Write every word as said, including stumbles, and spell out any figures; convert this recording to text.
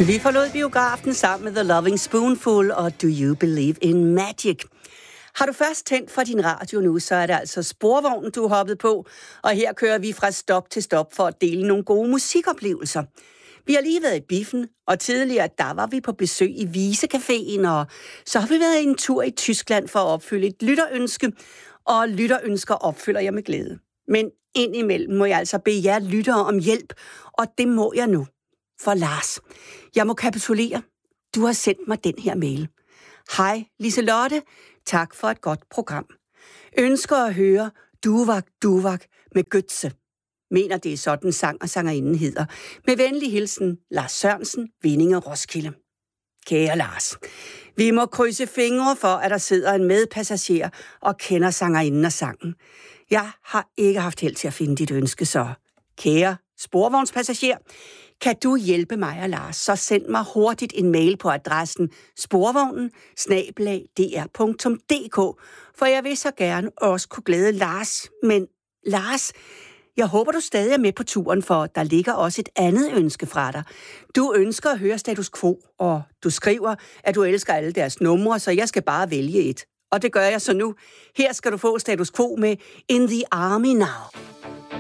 Vi forlod biografen sammen med The Loving Spoonful og Do You Believe in Magic. Har du først tændt for din radio nu, så er det altså Sporvognen, du er hoppet på, og her kører vi fra stop til stop for at dele nogle gode musikoplevelser. Vi har lige været i Biffen, og tidligere der var vi på besøg i Visecaféen, og så har vi været en tur i Tyskland for at opfylde et lytterønske, og lytterønsker opfylder jeg med glæde. Men indimellem må jeg altså bede jer lyttere om hjælp, og det må jeg nu. For Lars, jeg må kapitulere. Du har sendt mig den her mail. Hej Liselotte, tak for et godt program. Ønsker at høre Duvak Duvak med Götze. Mener det er sådan sang og sangerinden hedder. Med venlig hilsen, Lars Sørensen, Vindinge Roskilde. Kære Lars, vi må krydse fingre for, at der sidder en medpassager og kender sangerinden og sangen. Jeg har ikke haft held til at finde dit ønske, så kære sporvognspassager, kan du hjælpe mig og Lars, så send mig hurtigt en mail på adressen sporvognen snabel-a d r punktum d k, for jeg vil så gerne også kunne glæde Lars. Men Lars, jeg håber, du stadig er med på turen, for der ligger også et andet ønske fra dig. Du ønsker at høre Status Quo, og du skriver, at du elsker alle deres numre, så jeg skal bare vælge et. Og det gør jeg så nu. Her skal du få Status Quo med In the Army Now.